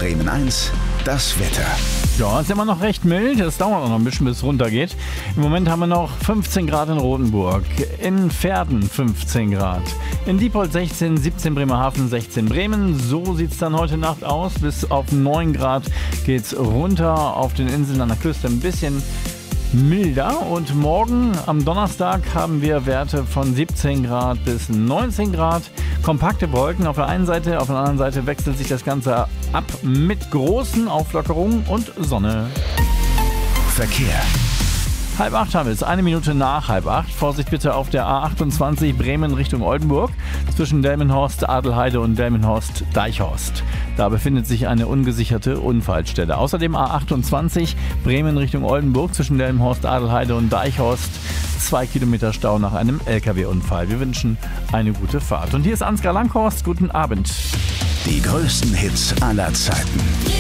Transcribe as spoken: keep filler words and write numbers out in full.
Bremen eins, das Wetter. Ja, ist immer noch recht mild. Es dauert auch noch ein bisschen, bis es runtergeht. Im Moment haben wir noch fünfzehn Grad in Rothenburg, in Verden fünfzehn Grad, in Diepholz sechzehn, siebzehn Bremerhaven, sechzehn Bremen. So sieht es dann heute Nacht aus. Bis auf neun Grad geht es runter. Auf den Inseln an der Küste ein bisschen milder. Und morgen am Donnerstag haben wir Werte von siebzehn Grad bis neunzehn Grad. Kompakte Wolken auf der einen Seite, auf der anderen Seite wechselt sich das Ganze ab mit großen Auflockerungen und Sonne. Verkehr. Halb acht haben wir es, eine Minute nach halb acht. Vorsicht bitte auf der A achtundzwanzig Bremen Richtung Oldenburg zwischen Delmenhorst, Adelheide und Delmenhorst-Deichhorst. Da befindet sich eine ungesicherte Unfallstelle. Außerdem A achtundzwanzig Bremen Richtung Oldenburg zwischen Delmenhorst, Adelheide und Deichhorst. Zwei Kilometer Stau nach einem L K W-Unfall. Wir wünschen eine gute Fahrt. Und hier ist Ansgar Langhorst. Guten Abend. Die größten Hits aller Zeiten.